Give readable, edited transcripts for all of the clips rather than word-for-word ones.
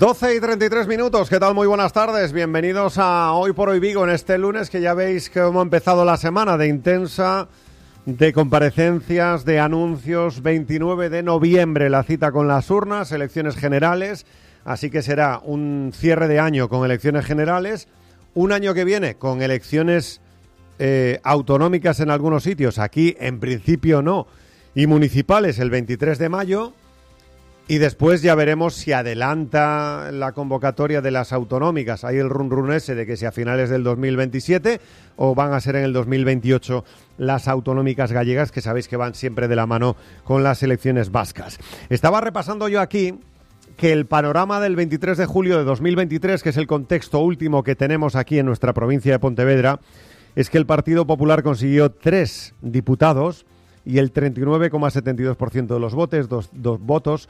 12:33, ¿qué tal? Muy buenas tardes, bienvenidos a Hoy por Hoy Vigo en este lunes, que ya veis que hemos empezado la semana de intensa, de comparecencias, de anuncios. 29 de noviembre la cita con las urnas, elecciones generales, así que será un cierre de año con elecciones generales, un año que viene con elecciones autonómicas en algunos sitios, aquí en principio no, y municipales el 23 de mayo. Y después ya veremos si adelanta la convocatoria de las autonómicas. Hay el run ese de que si a finales del 2027 o van a ser en el 2028 las autonómicas gallegas, que sabéis que van siempre de la mano con las elecciones vascas. Estaba repasando yo aquí que el panorama del 23 de julio de 2023, que es el contexto último que tenemos aquí en nuestra provincia de Pontevedra, es que el Partido Popular consiguió 3 diputados y el 39,72% de los votos, dos votos,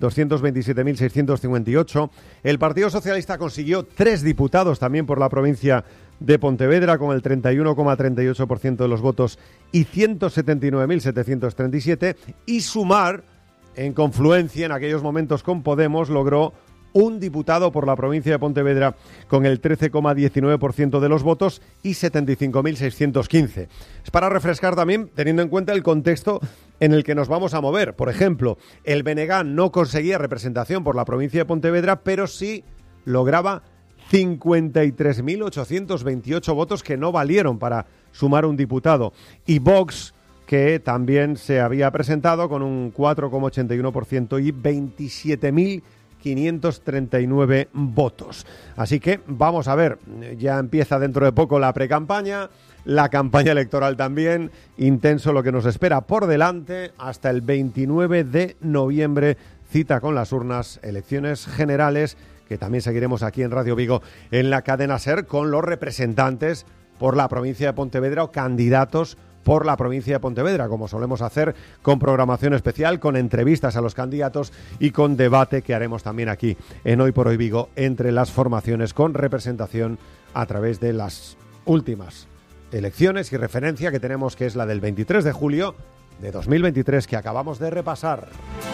227.658. El Partido Socialista consiguió 3 diputados también por la provincia de Pontevedra con el 31,38% de los votos y 179.737. Y Sumar, en confluencia en aquellos momentos con Podemos, logró un diputado por la provincia de Pontevedra con el 13,19% de los votos y 75.615. Es para refrescar también, teniendo en cuenta el contexto en el que nos vamos a mover. Por ejemplo, el BNG no conseguía representación por la provincia de Pontevedra, pero sí lograba 53.828 votos que no valieron para sumar un diputado. Y Vox, que también se había presentado con un 4,81% y 27.539 votos. Así que vamos a ver, ya empieza dentro de poco la precampaña, la campaña electoral también, intenso lo que nos espera por delante hasta el 29 de noviembre, cita con las urnas, elecciones generales, que también seguiremos aquí en Radio Vigo en la cadena SER con los representantes por la provincia de Pontevedra o candidatos por la provincia de Pontevedra, como solemos hacer, con programación especial, con entrevistas a los candidatos y con debate que haremos también aquí en Hoy por Hoy Vigo entre las formaciones con representación a través de las últimas elecciones y referencia que tenemos, que es la del 23 de julio de 2023 que acabamos de repasar.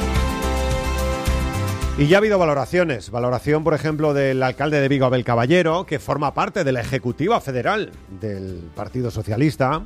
Y ya ha habido valoraciones. Valoración, por ejemplo, del alcalde de Vigo, Abel Caballero, que forma parte de la ejecutiva federal del Partido Socialista.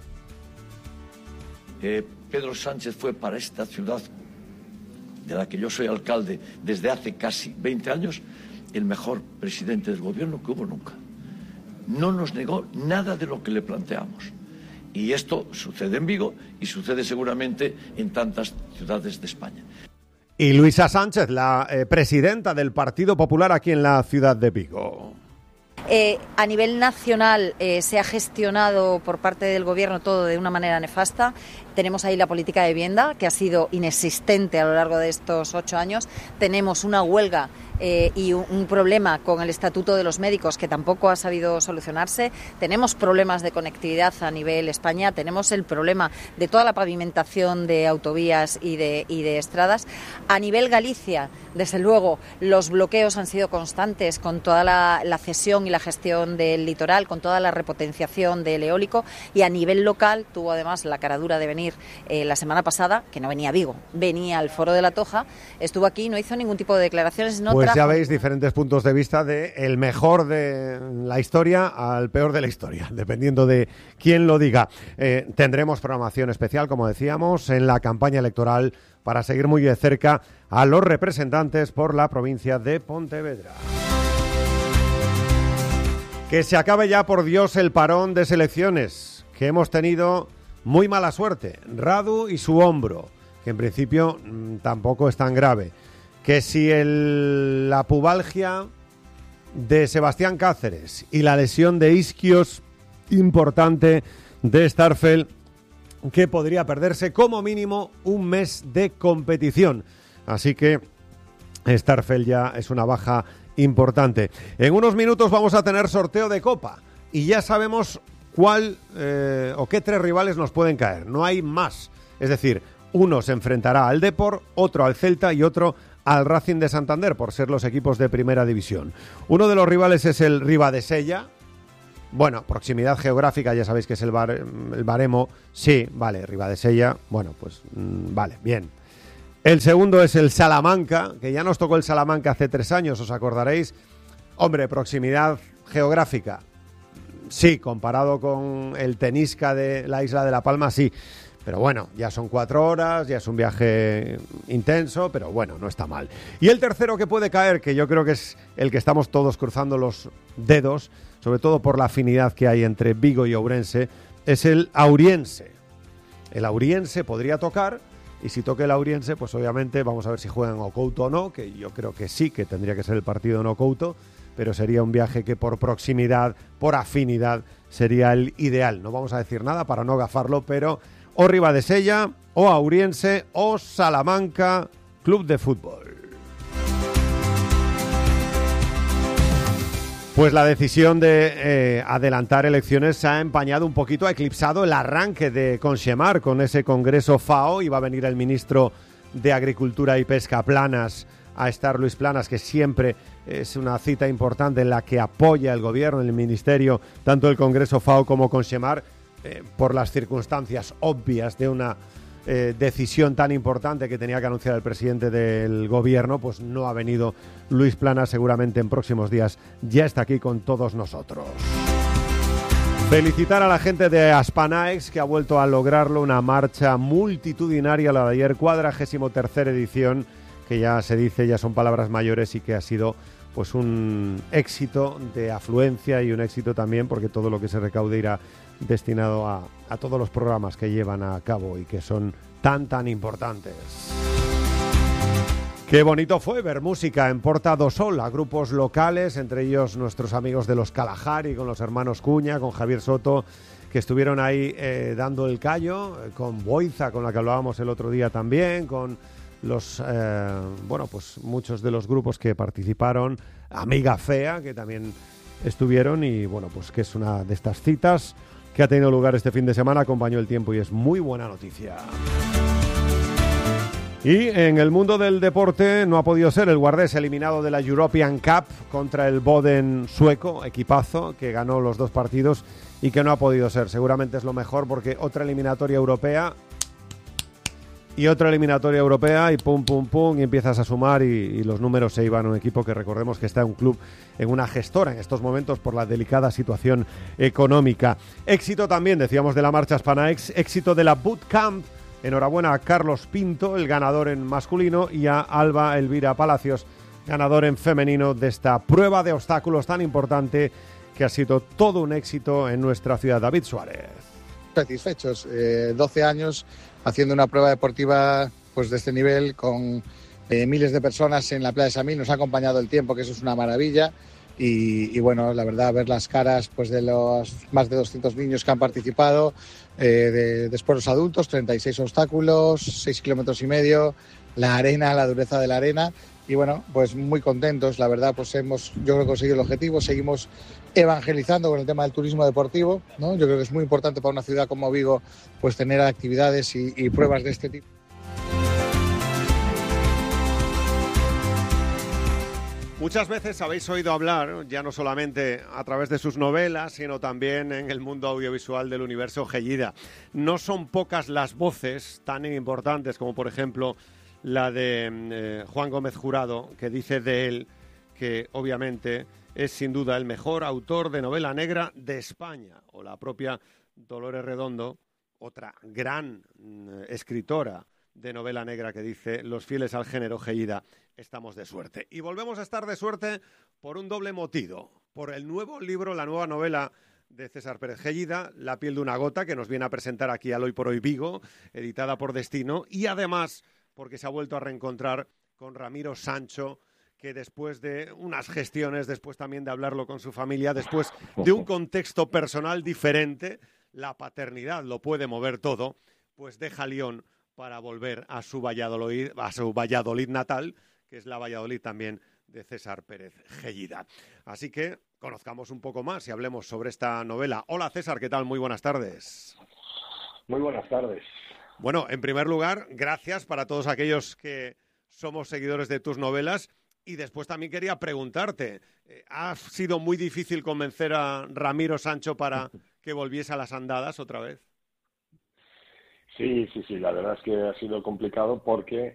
Pedro Sánchez fue para esta ciudad, de la que yo soy alcalde desde hace casi 20 años, el mejor presidente del gobierno que hubo nunca. No nos negó nada de lo que le planteamos. Y esto sucede en Vigo y sucede seguramente en tantas ciudades de España. Y Luisa Sánchez, la presidenta del Partido Popular aquí en la ciudad de Vigo. A nivel nacional se ha gestionado por parte del Gobierno todo de una manera nefasta. Tenemos ahí la política de vivienda, que ha sido inexistente a lo largo de estos 8 años. Tenemos una huelga y un problema con el Estatuto de los Médicos que tampoco ha sabido solucionarse. Tenemos problemas de conectividad a nivel España. Tenemos el problema de toda la pavimentación de autovías y de estradas. A nivel Galicia, desde luego, los bloqueos han sido constantes con toda la cesión y la gestión del litoral, con toda la repotenciación del eólico. Y a nivel local tuvo además la caradura de venir la semana pasada, que no venía a Vigo, venía al Foro de la Toja, estuvo aquí, no hizo ningún tipo de declaraciones. Pues ya veis diferentes puntos de vista, de el mejor de la historia al peor de la historia, dependiendo de quién lo diga. Tendremos programación especial, como decíamos, en la campaña electoral para seguir muy de cerca a los representantes por la provincia de Pontevedra. Que se acabe ya, por Dios, el parón de selecciones, que hemos tenido muy mala suerte. Radu y su hombro, que en principio tampoco es tan grave. Que si la pubalgia de Sebastián Cáceres y la lesión de isquios importante de Starfelt, que podría perderse como mínimo un mes de competición. Así que Starfelt ya es una baja importante. En unos minutos vamos a tener sorteo de Copa y ya sabemos cuál o qué 3 rivales nos pueden caer. No hay más. Es decir, uno se enfrentará al Depor, otro al Celta y otro al Racing de Santander, por ser los equipos de primera división. Uno de los rivales es el Ribadesella. Bueno, proximidad geográfica, ya sabéis que es el baremo. Sí, vale, Ribadesella. Bueno, pues vale, bien. El segundo es el Salamanca, que ya nos tocó el Salamanca hace 3 años, os acordaréis. Hombre, proximidad geográfica. Sí, comparado con el Tenisca de la isla de La Palma, sí. Pero bueno, ya son 4 horas, ya es un viaje intenso, pero bueno, no está mal. Y el tercero que puede caer, que yo creo que es el que estamos todos cruzando los dedos, sobre todo por la afinidad que hay entre Vigo y Ourense, es el Auriense. El Auriense podría tocar, y si toca el Auriense, pues obviamente vamos a ver si juegan o Couto o no, que yo creo que sí, que tendría que ser el partido no Couto, pero sería un viaje que por proximidad, por afinidad, sería el ideal. No vamos a decir nada para no gafarlo, pero o Ribadesella, o Auriense, o Salamanca, Club de Fútbol. Pues la decisión de adelantar elecciones se ha empañado un poquito, ha eclipsado el arranque de Conxemar con ese congreso FAO. Iba a venir el ministro de Agricultura y Pesca, Planas, a estar Luis Planas, que siempre es una cita importante en la que apoya el gobierno, el ministerio, tanto el congreso FAO como Conxemar, por las circunstancias obvias de una decisión tan importante que tenía que anunciar el presidente del gobierno, pues no ha venido Luis Planas. Seguramente en próximos días ya está aquí con todos nosotros. Felicitar a la gente de Aspanaex, que ha vuelto a lograrlo, una marcha multitudinaria, la de ayer, 43ª edición, que ya se dice, ya son palabras mayores, y que ha sido pues un éxito de afluencia y un éxito también porque todo lo que se recaude irá destinado a todos los programas que llevan a cabo y que son tan importantes. Qué bonito fue ver música en Porta do Sol a grupos locales, entre ellos nuestros amigos de los Kalahari, con los hermanos Cuña, con Javier Soto, que estuvieron ahí dando el callo, con Boiza, con la que hablábamos el otro día también, con los pues muchos de los grupos que participaron, Amiga Fea, que también estuvieron, y bueno, pues que es una de estas citas que ha tenido lugar este fin de semana, acompañó el tiempo y es muy buena noticia. Y en el mundo del deporte no ha podido ser el Guardés eliminado de la European Cup contra el Boden sueco, equipazo que ganó los 2 partidos y que no ha podido ser. Seguramente es lo mejor porque otra eliminatoria europea y otra eliminatoria europea y pum, y empiezas a sumar y los números se iban. Un equipo que recordemos que está en un club, en una gestora en estos momentos por la delicada situación económica. Éxito también, decíamos, de la marcha Aspanaex, éxito de la Bootcamp. Enhorabuena a Carlos Pinto, el ganador en masculino, y a Alba Elvira Palacios, ganador en femenino de esta prueba de obstáculos tan importante que ha sido todo un éxito en nuestra ciudad. David Suárez. Satisfechos, 12 años haciendo una prueba deportiva pues de este nivel con miles de personas en la Playa de Samil. Nos ha acompañado el tiempo, que eso es una maravilla, y bueno, la verdad, ver las caras pues de los más de 200 niños que han participado, después los adultos, 36 obstáculos, 6,5 kilómetros, la arena, la dureza de la arena, y bueno, pues muy contentos. La verdad, pues yo creo, conseguido el objetivo. Seguimos evangelizando con el tema del turismo deportivo, ¿no? Yo creo que es muy importante para una ciudad como Vigo pues tener actividades y pruebas de este tipo. Muchas veces habéis oído hablar, ya no solamente a través de sus novelas, sino también en el mundo audiovisual del universo Gellida. No son pocas las voces tan importantes como, por ejemplo, la de Juan Gómez Jurado, que dice de él que obviamente es sin duda el mejor autor de novela negra de España, o la propia Dolores Redondo, otra gran escritora de novela negra, que dice: los fieles al género Gellida estamos de suerte. Y volvemos a estar de suerte por un doble motivo: por el nuevo libro, la nueva novela de César Pérez Gellida, La piel de una gota, que nos viene a presentar aquí al Hoy por Hoy Vigo, editada por Destino, y además porque se ha vuelto a reencontrar con Ramiro Sancho, que después de unas gestiones, después también de hablarlo con su familia, después de un contexto personal diferente, la paternidad lo puede mover todo, pues deja León para volver a su Valladolid natal, que es la Valladolid también de César Pérez Gellida. Así que conozcamos un poco más y hablemos sobre esta novela. Hola César, ¿qué tal? Muy buenas tardes. Muy buenas tardes. Bueno, en primer lugar, gracias para todos aquellos que somos seguidores de tus novelas. Y después también quería preguntarte, ¿ha sido muy difícil convencer a Ramiro Sancho para que volviese a las andadas otra vez? Sí, la verdad es que ha sido complicado porque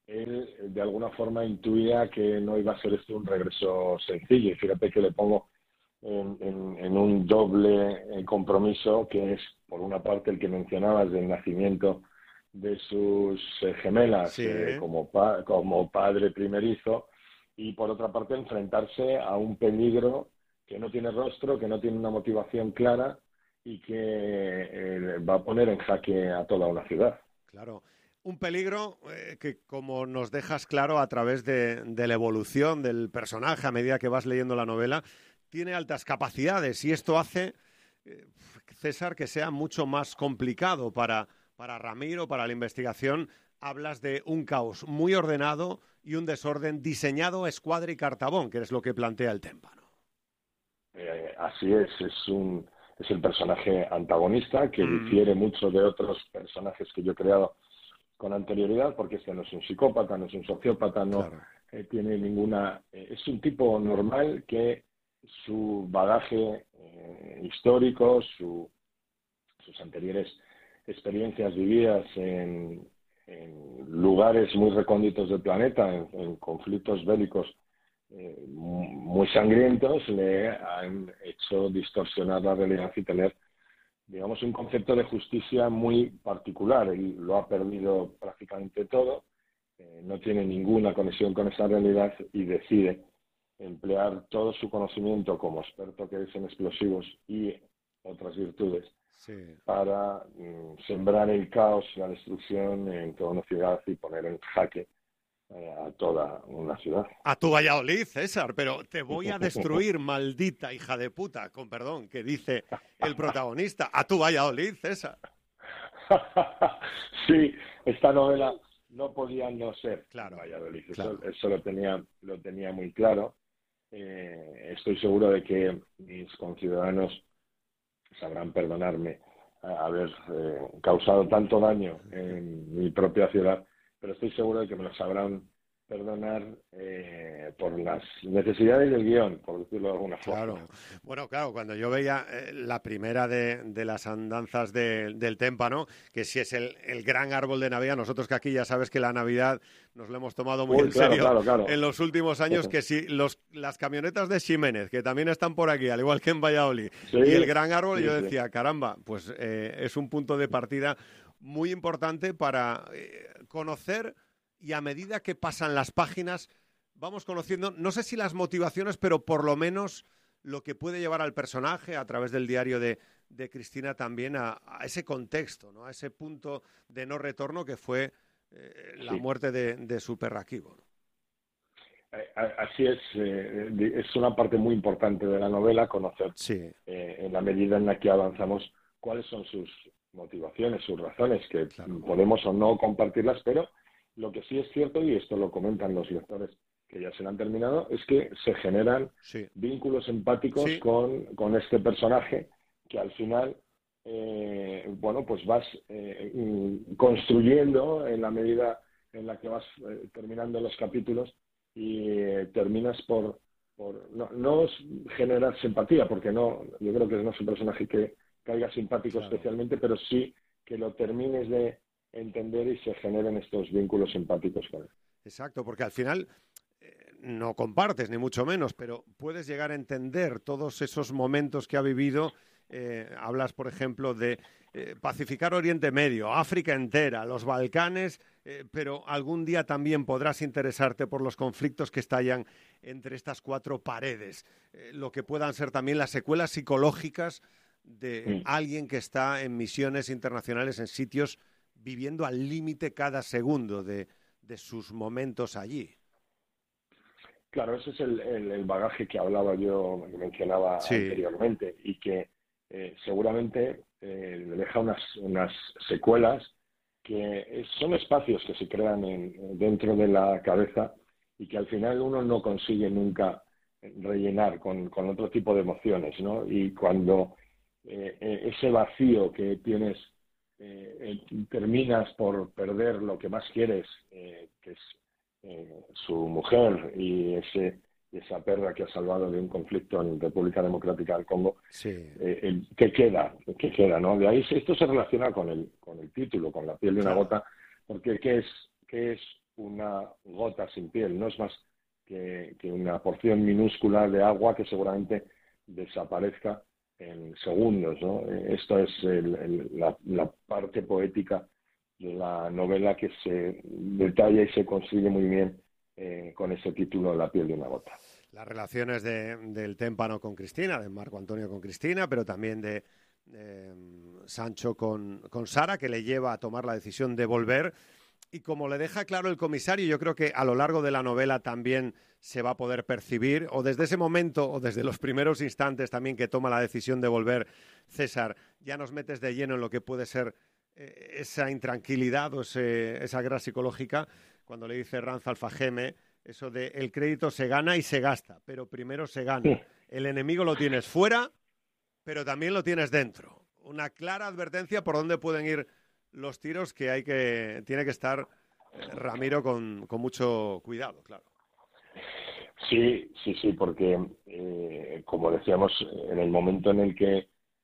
él de alguna forma intuía que no iba a ser esto un regreso sencillo. Y fíjate que le pongo en un doble compromiso, que es, por una parte, el que mencionabas del nacimiento de sus gemelas, Sí. como padre primerizo, y por otra parte enfrentarse a un peligro que no tiene rostro, que no tiene una motivación clara y que va a poner en jaque a toda una ciudad. Claro. Un peligro que, como nos dejas claro a través de la evolución del personaje a medida que vas leyendo la novela, tiene altas capacidades y esto hace, César, que sea mucho más complicado para Ramiro, para la investigación. Hablas de un caos muy ordenado y un desorden diseñado a escuadra y cartabón, que es lo que plantea el Témpano. Así es el personaje antagonista que difiere mucho de otros personajes que yo he creado con anterioridad, porque este no es un psicópata, no es un sociópata, no Claro. Tiene ninguna... es un tipo normal que su bagaje histórico, sus anteriores experiencias vividas en lugares muy recónditos del planeta, en conflictos bélicos muy sangrientos, le han hecho distorsionar la realidad y tener, digamos, un concepto de justicia muy particular. Él lo ha perdido prácticamente todo, no tiene ninguna conexión con esa realidad y decide emplear todo su conocimiento como experto que es en explosivos y otras virtudes para sembrar el caos y la destrucción en toda una ciudad y poner en jaque a toda una ciudad. A tu Valladolid, César, pero te voy a destruir, maldita hija de puta, con perdón, que dice el protagonista. A tu Valladolid, César. Sí, esta novela no podía no ser Valladolid. Claro. Eso lo tenía muy claro. Estoy seguro de que mis conciudadanos sabrán perdonarme haber causado tanto daño en mi propia ciudad, pero estoy seguro de que me lo sabrán perdonar por las necesidades del guión, por decirlo de alguna forma. Claro. Bueno, claro, cuando yo veía la primera de las andanzas del Témpano, que si es el gran árbol de Navidad, nosotros que aquí ya sabes que la Navidad nos lo hemos tomado muy en serio claro. En los últimos años, que si las camionetas de Ximénez, que también están por aquí, al igual que en Valladolid, y el gran árbol, yo decía, caramba, pues es un punto de partida muy importante para conocer, y a medida que pasan las páginas vamos conociendo, no sé si las motivaciones, pero por lo menos lo que puede llevar al personaje a través del diario de Cristina también a ese contexto, ¿no? A ese punto de no retorno que fue la muerte de su perraquivo, ¿no? Así es una parte muy importante de la novela conocer, en la medida en la que avanzamos, cuáles son sus motivaciones, sus razones, que podemos o no compartirlas, pero lo que sí es cierto, y esto lo comentan los lectores que ya se han terminado, es que se generan vínculos empáticos con este personaje que al final, pues vas construyendo en la medida en la que vas terminando los capítulos y terminas por no generar simpatía, porque yo creo que no es un personaje que caiga simpático especialmente, pero sí que lo termines de entender y se generen estos vínculos empáticos con él. Exacto, porque al final no compartes, ni mucho menos, pero puedes llegar a entender todos esos momentos que ha vivido. Hablas, por ejemplo, de pacificar Oriente Medio, África entera, los Balcanes, pero algún día también podrás interesarte por los conflictos que estallan entre estas cuatro paredes, lo que puedan ser también las secuelas psicológicas de alguien que está en misiones internacionales en sitios viviendo al límite cada segundo de sus momentos allí. Claro, ese es el bagaje que hablaba yo, que mencionaba anteriormente, y que seguramente le deja unas secuelas que son espacios que se crean dentro de la cabeza y que al final uno no consigue nunca rellenar con otro tipo de emociones, ¿no? Y cuando ese vacío que tienes terminas por perder lo que más quieres, que es su mujer y esa perra que ha salvado de un conflicto en República Democrática del Congo, ¿qué queda, ¿no? De ahí esto se relaciona con el título, con La piel de una gota, porque ¿qué es una gota sin piel, no es más que una porción minúscula de agua que seguramente desaparezca en segundos, ¿no? Esto es la parte poética de la novela que se detalla y se consigue muy bien con ese título, La piel de una gota. Las relaciones del témpano con Cristina, de Marco Antonio con Cristina, pero también de Sancho con Sara, que le lleva a tomar la decisión de volver. Y como le deja claro el comisario, yo creo que a lo largo de la novela también se va a poder percibir, o desde ese momento, o desde los primeros instantes también que toma la decisión de volver, César, ya nos metes de lleno en lo que puede ser esa intranquilidad o esa guerra psicológica, cuando le dice Ranz Alfajeme, eso de el crédito se gana y se gasta, pero primero se gana. El enemigo lo tienes fuera, pero también lo tienes dentro. Una clara advertencia por dónde pueden ir los tiros que tiene que estar Ramiro con mucho cuidado, claro. Sí, porque como decíamos, en el momento en el que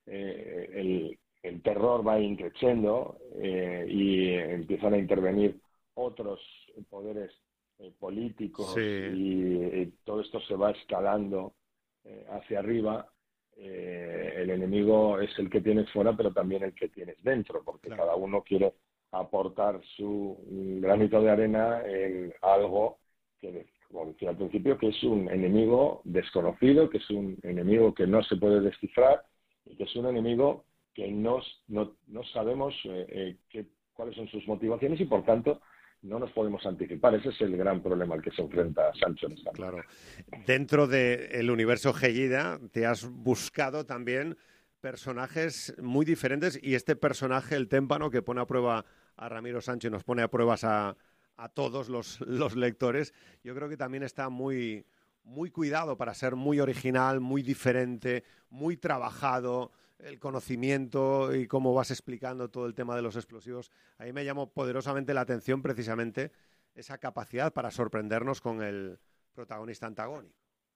el terror va increciendo y empiezan a intervenir otros poderes políticos, sí, y todo esto se va escalando hacia arriba, el enemigo es el que tienes fuera, pero también el que tienes dentro, porque claro, cada uno quiere aportar su granito de arena en algo que, como decía al principio, que es un enemigo desconocido, que es un enemigo que no se puede descifrar y que es un enemigo que no sabemos cuáles son sus motivaciones y, por tanto, no nos podemos anticipar. Ese es el gran problema al que se enfrenta Sancho en esta. Claro. Dentro del universo Gellida te has buscado también personajes muy diferentes, y este personaje, el témpano, que pone a prueba a Ramiro Sancho y nos pone a pruebas a todos los lectores, yo creo que también está muy, muy cuidado para ser muy original, muy diferente, muy trabajado. El conocimiento y cómo vas explicando todo el tema de los explosivos. A mí me llamó poderosamente la atención precisamente esa capacidad para sorprendernos con el protagonista antagónico.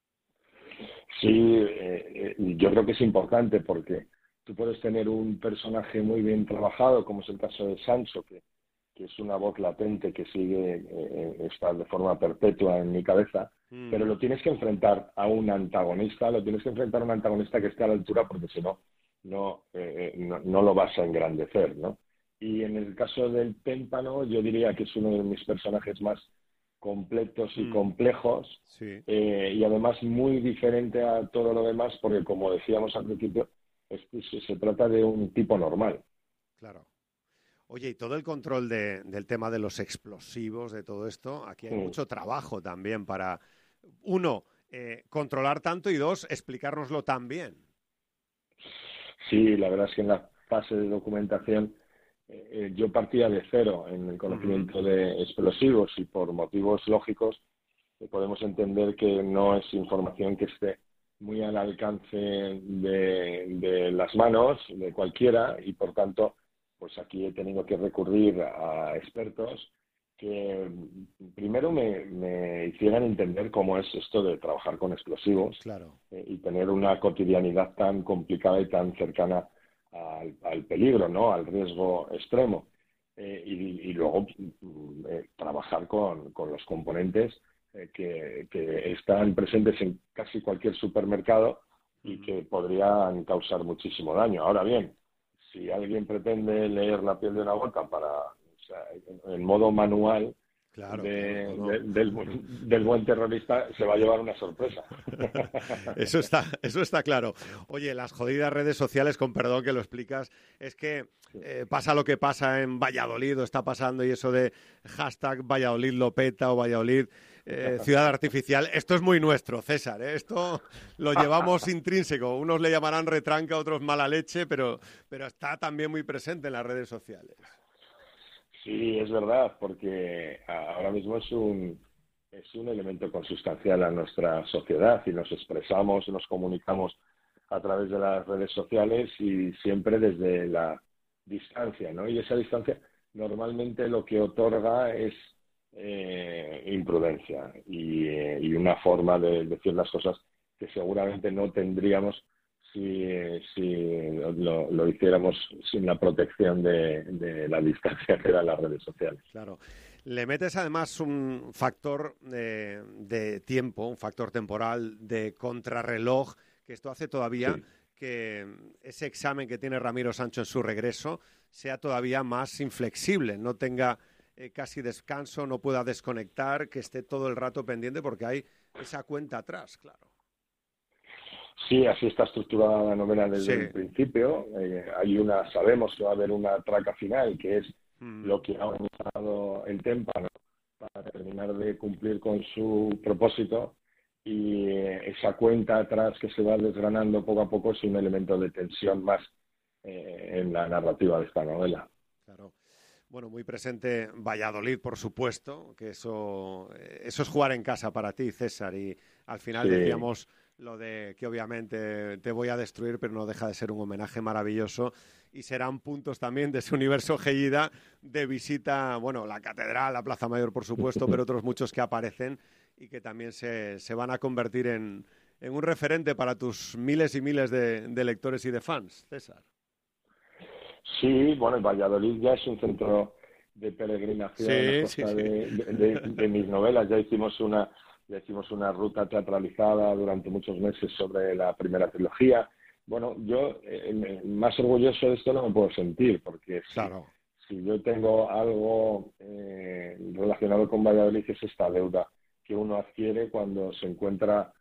Sí, yo creo que es importante porque tú puedes tener un personaje muy bien trabajado, como es el caso de Sancho, que es una voz latente que sigue estar de forma perpetua en mi cabeza, pero lo tienes que enfrentar a un antagonista, que esté a la altura, porque si no lo vas a engrandecer, ¿no? Y en el caso del témpano, yo diría que es uno de mis personajes más completos y complejos, sí, y además muy diferente a todo lo demás, porque como decíamos al principio, se trata de un tipo normal. Claro. Oye, y todo el control del tema de los explosivos, de todo esto, aquí hay mucho trabajo también para, uno, controlar tanto, y dos, explicárnoslo tan bien. Sí, la verdad es que en la fase de documentación yo partía de cero en el conocimiento de explosivos, y por motivos lógicos podemos entender que no es información que esté muy al alcance de las manos de cualquiera, y por tanto pues aquí he tenido que recurrir a expertos que primero me hicieran entender cómo es esto de trabajar con explosivos, claro, y tener una cotidianidad tan complicada y tan cercana al peligro, ¿no? Al riesgo extremo. Y luego trabajar con los componentes que están presentes en casi cualquier supermercado y que podrían causar muchísimo daño. Ahora bien, si alguien pretende leer La piel de una gota en modo manual, claro, del buen terrorista, se va a llevar una sorpresa. Eso está claro. Oye, las jodidas redes sociales, con perdón que lo explicas, es que pasa lo que pasa en Valladolid, o está pasando, y eso de hashtag Valladolid lo peta o Valladolid ciudad artificial, esto es muy nuestro, César, ¿eh? Esto lo llevamos intrínseco. Unos le llamarán retranca, otros mala leche, pero está también muy presente en las redes sociales. Sí, es verdad, porque ahora mismo es un elemento consustancial a nuestra sociedad, y nos expresamos, nos comunicamos a través de las redes sociales, y siempre desde la distancia, ¿no? Y esa distancia normalmente lo que otorga es imprudencia y una forma de decir las cosas que seguramente no tendríamos si lo hiciéramos sin la protección de la distancia que dan las redes sociales. Claro. Le metes además un factor de tiempo, un factor temporal de contrarreloj, que esto hace todavía que ese examen que tiene Ramiro Sancho en su regreso sea todavía más inflexible, no tenga casi descanso, no pueda desconectar, que esté todo el rato pendiente porque hay esa cuenta atrás, claro. Sí, así está estructurada la novela desde el principio. Sabemos que va a haber una traca final, que es lo que ha organizado el témpano para terminar de cumplir con su propósito, y esa cuenta atrás que se va desgranando poco a poco es un elemento de tensión más en la narrativa de esta novela. Claro. Bueno, muy presente Valladolid, por supuesto, que eso es jugar en casa para ti, César, y al final decíamos lo de que obviamente te voy a destruir, pero no deja de ser un homenaje maravilloso, y serán puntos también de ese universo Gellida de visita, bueno, la catedral, la Plaza Mayor, por supuesto, pero otros muchos que aparecen y que también se van a convertir en un referente para tus miles y miles de lectores y de fans, César. Sí, bueno, Valladolid ya es un centro de peregrinación de mis novelas. Ya hicimos una ruta teatralizada durante muchos meses sobre la primera trilogía. Bueno, yo más orgulloso de esto no me puedo sentir, porque si yo tengo algo relacionado con Valladolid es esta deuda que uno adquiere cuando se encuentra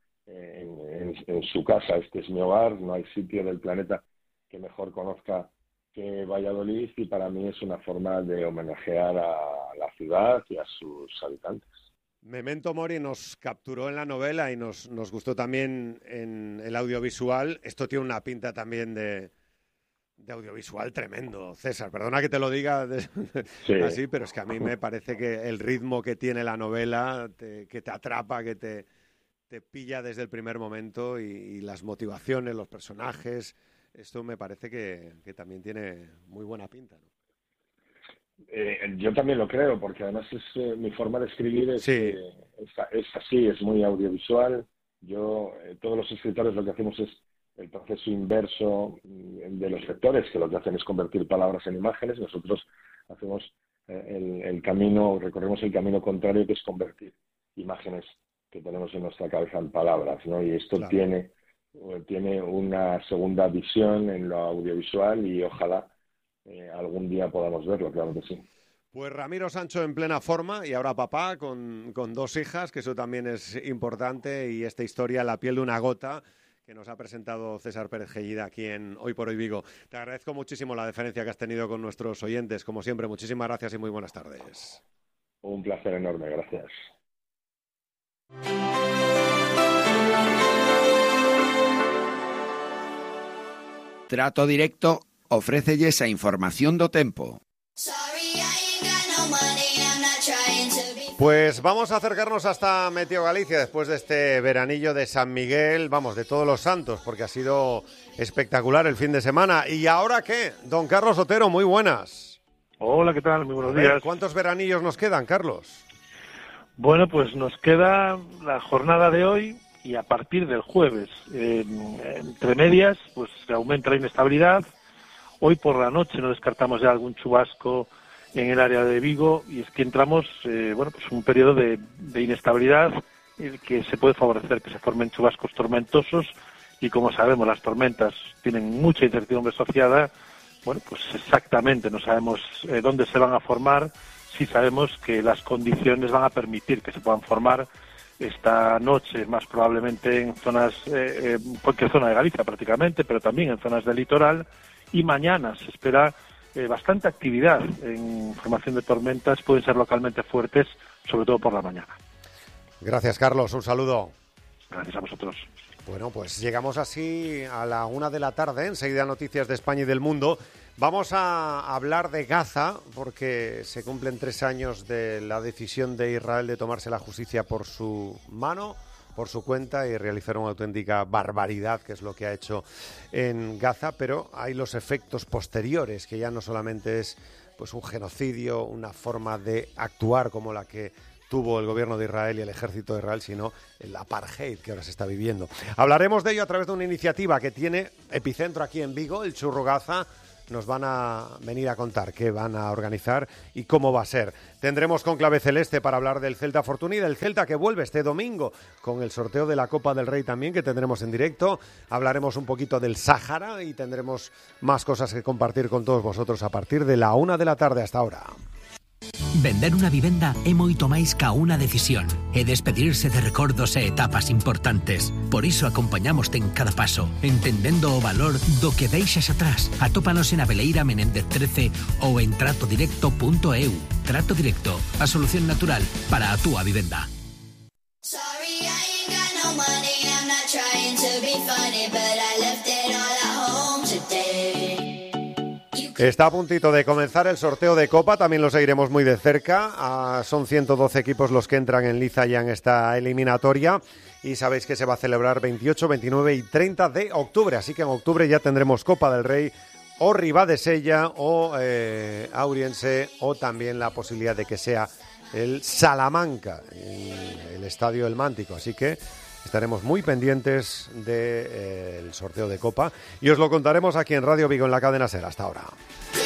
en su casa. Este es mi hogar, no hay sitio del planeta que mejor conozca que Valladolid, y para mí es una forma de homenajear a la ciudad y a sus habitantes. Memento Mori nos capturó en la novela y nos gustó también en el audiovisual. Esto tiene una pinta también de audiovisual tremendo, César. Perdona que te lo diga así, pero es que a mí me parece que el ritmo que tiene la novela, que te atrapa, que te pilla desde el primer momento, y las motivaciones, los personajes, esto me parece que también tiene muy buena pinta, ¿no? Yo también lo creo, porque además mi forma de escribir es así, es muy audiovisual. Todos los escritores lo que hacemos es el proceso inverso de los lectores, que lo que hacen es convertir palabras en imágenes. Nosotros hacemos recorremos el camino contrario, que es convertir imágenes que tenemos en nuestra cabeza en palabras, ¿no? Y esto tiene una segunda visión en lo audiovisual, y ojalá algún día podamos verlo, claro que sí. Pues Ramiro Sancho en plena forma, y ahora papá con 2 hijas, que eso también es importante, y esta historia, La piel de una gota, que nos ha presentado César Pérez Gellida aquí en Hoy por Hoy Vigo. Te agradezco muchísimo la deferencia que has tenido con nuestros oyentes, como siempre. Muchísimas gracias y muy buenas tardes. Un placer enorme, gracias. Trato Directo ofrécelles a información do tempo. Pues vamos a acercarnos hasta Meteo Galicia después de este veranillo de San Miguel, vamos, de Todos los Santos, porque ha sido espectacular el fin de semana. ¿Y ahora qué? Don Carlos Otero, muy buenas. Hola, ¿qué tal? Muy buenos días. ¿Cuántos veranillos nos quedan, Carlos? Bueno, pues nos queda la jornada de hoy y a partir del jueves. Entre medias, pues se aumenta la inestabilidad. Hoy por la noche no descartamos ya algún chubasco en el área de Vigo, y es que entramos, pues un periodo de inestabilidad que se puede favorecer que se formen chubascos tormentosos, y como sabemos las tormentas tienen mucha incertidumbre asociada. Bueno, pues exactamente no sabemos dónde se van a formar. Sí sabemos que las condiciones van a permitir que se puedan formar esta noche, más probablemente en zonas, cualquier zona de Galicia prácticamente, pero también en zonas del litoral, y mañana se espera bastante actividad en formación de tormentas. Pueden ser localmente fuertes, sobre todo por la mañana. Gracias, Carlos, un saludo. Gracias a vosotros. Bueno, pues llegamos así a la 1 de la tarde, enseguida noticias de España y del mundo. Vamos a hablar de Gaza, porque se cumplen 3 años de la decisión de Israel de tomarse la justicia por su mano, por su cuenta, y realizar una auténtica barbaridad, que es lo que ha hecho en Gaza, pero hay los efectos posteriores, que ya no solamente es pues un genocidio, una forma de actuar como la que tuvo el gobierno de Israel y el ejército de Israel, sino el apartheid que ahora se está viviendo. Hablaremos de ello a través de una iniciativa que tiene epicentro aquí en Vigo, el Churro Gaza, nos van a venir a contar qué van a organizar y cómo va a ser. Tendremos Conclave Celeste para hablar del Celta Fortuny, del Celta que vuelve este domingo con el sorteo de la Copa del Rey también, que tendremos en directo. Hablaremos un poquito del Sáhara y tendremos más cosas que compartir con todos vosotros a partir de la 1 de la tarde hasta ahora. Vender unha vivenda é moito máis ca unha decisión. É despedirse de recordos e etapas importantes. Por iso acompañamoste en cada paso, entendendo o valor do que deixas atrás. Atópanos en Abeleira Menéndez 13 ou en tratodirecto.eu. Trato Directo, a solución natural para a túa vivenda. Sorry, I ain't got no money, I'm not trying to be funny, but I left it all at home today. Está a puntito de comenzar el sorteo de Copa, también lo seguiremos muy de cerca. Son 112 equipos los que entran en liza ya en esta eliminatoria y sabéis que se va a celebrar 28, 29 y 30 de octubre, así que en octubre ya tendremos Copa del Rey o Ribadesella o Auriense, o también la posibilidad de que sea el Salamanca, el Estadio del Mántico, así que estaremos muy pendientes del sorteo de Copa y os lo contaremos aquí en Radio Vigo en la cadena SER. Hasta ahora.